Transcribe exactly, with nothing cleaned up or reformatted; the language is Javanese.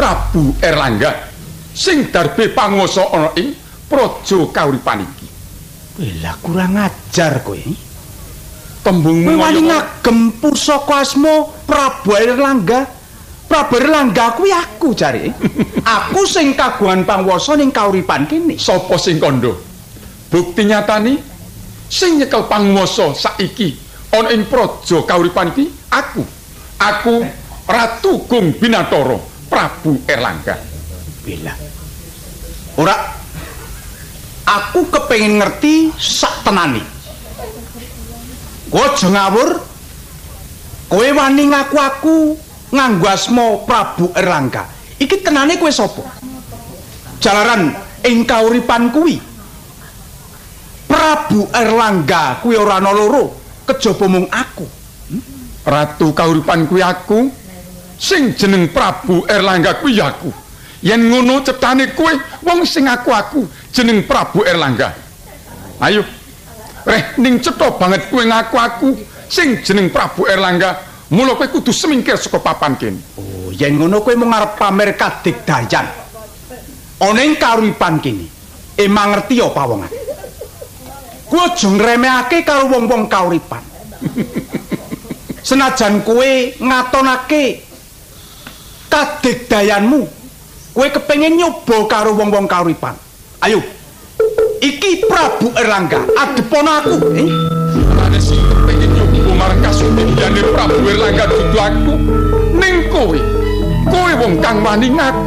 Prabu Erlangga sing darbe panguwasa ana ing praja kauripan iki. Lah kurang ajar kowe. Tembungmu wani ngagem pusaka asma Prabu Erlangga. Prabu Erlangga kuwi aku jare. Aku sing kagungan panguwasa ning kauripan kene. Sapa sing kandha? Bukti nyatane sing nyekel panguwasa saiki ana ing praja kauripan iki aku. Aku Ratu Gung Binatara Prabu Erlangga. Bela. Ora. Aku kepengin ngerti sak tenane. Kowe aja ngawur. Kowe wani ngaku aku nganggo asma Prabu Erlangga. Iki tenane kowe sapa? Jalaran ing kauripan kuwi. Prabu Erlangga kuwi ora ana loro, kejaba mung aku. Hmm? Ratu kauripan kuwi aku. Sing jeneng Prabu Erlangga kuwi aku. Yen ngono cetane kowe wong sing aku-aku jeneng Prabu Erlangga. Ayo. Reh ning cetha banget kowe ngaku-aku sing jeneng Prabu Erlangga. Mula kowe kudu semingkir saka papan kene. Oh, yen ngono kowe mung arep pamer kadigdayan. Ana ing kauripan kene. Emang ngerti ya pawongan. Kowe aja ngremehake karo wong-wong kauripan. Senajan kowe ngatonake kadigdayanmu, kowe kepengin nyoba karo wong-wong kauripan. Ayo. Iki Prabu Erlangga, adepana aku, eh? Ana sing kepengin nyoba marang kasudene Prabu Erlangga dudu aku ning kowe. Kowe wong kang wani ngaku